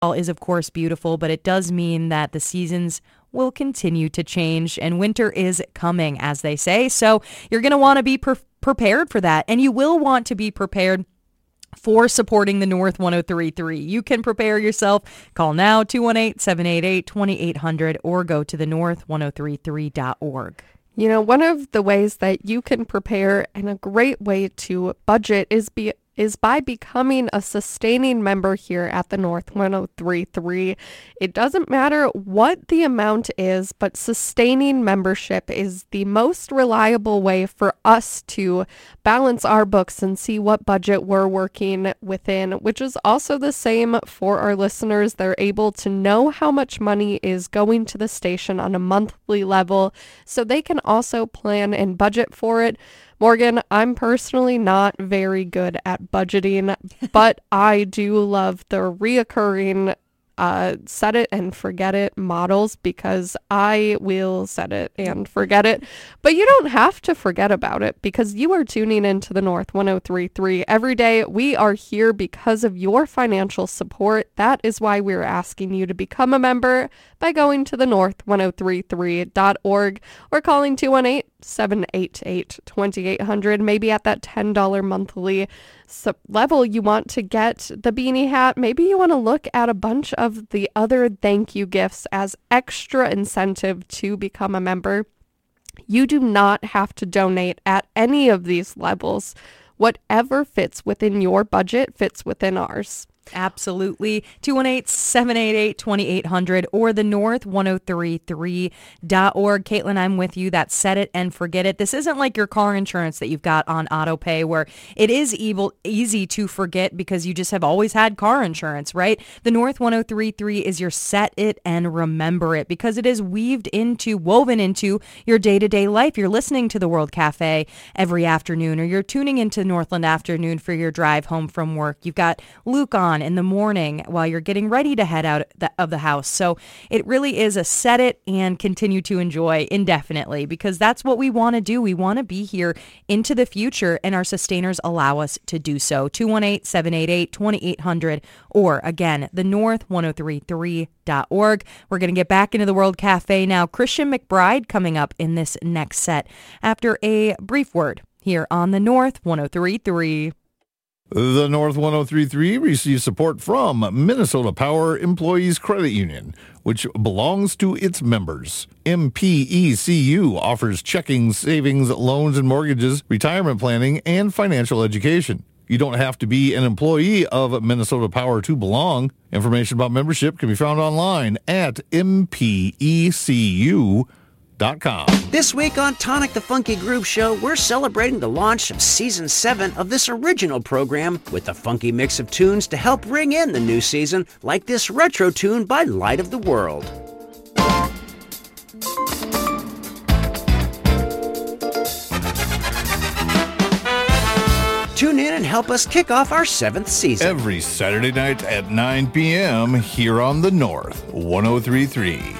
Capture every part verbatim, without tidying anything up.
is, of course, beautiful, but it does mean that the seasons will continue to change and winter is coming, as they say. So you're going to want to be pre- prepared for that, and you will want to be prepared for supporting the North one oh three point three. You can prepare yourself. Call now, two one eight, seven eight eight, two eight zero zero, or go to the north one oh three three dot org. You know, one of the ways that you can prepare and a great way to budget is be is by becoming a sustaining member here at the North one oh three point three. It doesn't matter what the amount is, but sustaining membership is the most reliable way for us to balance our books and see what budget we're working within, which is also the same for our listeners. They're able to know how much money is going to the station on a monthly level, so they can also plan and budget for it. Morgan, I'm personally not very good at budgeting, but I do love the reoccurring uh, set it and forget it models, because I will set it and forget it. But you don't have to forget about it, because you are tuning into the North one oh three point three every day. We are here because of your financial support. That is why we're asking you to become a member by going to the north one oh three three dot org or calling two one eight, seven eight eight, two eight zero zero. Maybe at that ten dollars monthly sub level you want to get the beanie hat. Maybe you want to look at a bunch of the other thank you gifts as extra incentive to become a member. You do not have to donate at any of these levels. Whatever fits within your budget fits within ours. Absolutely. two one eight, seven eight eight, two eight zero zero or the north one oh three three dot org. Caitlin, I'm with you. That's set it and forget it. This isn't like your car insurance that you've got on auto pay, where it is evil, easy to forget because you just have always had car insurance, right? The North one oh three three is your set it and remember it, because it is weaved into, woven into your day-to-day life. You're listening to the World Cafe every afternoon, or you're tuning into Northland Afternoon for your drive home from work. You've got Luke on in the morning while you're getting ready to head out of the house. So it really is a set it and continue to enjoy indefinitely, because that's what we want to do. We want to be here into the future, and our sustainers allow us to do so. two one eight, seven eight eight, two eight zero zero or again, the north one oh three three dot org. We're going to get back into the World Cafe now. Christian McBride coming up in this next set after a brief word here on the North one oh three three. The North one oh three three receives support from Minnesota Power Employees Credit Union, which belongs to its members. M P E C U offers checking, savings, loans and mortgages, retirement planning, and financial education. You don't have to be an employee of Minnesota Power to belong. Information about membership can be found online at m p e c u dot com. This week on Tonic the Funky Groove Show, we're celebrating the launch of Season seven of this original program with a funky mix of tunes to help ring in the new season, like this retro tune by Light of the World. Tune in and help us kick off our seventh season. Every Saturday night at nine p.m. here on the North one oh three three.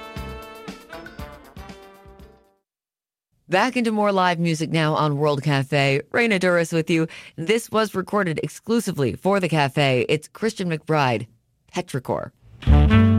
Back into more live music now on World Cafe. Raina Duras with you. This was recorded exclusively for the cafe. It's Christian McBride, Petrichor.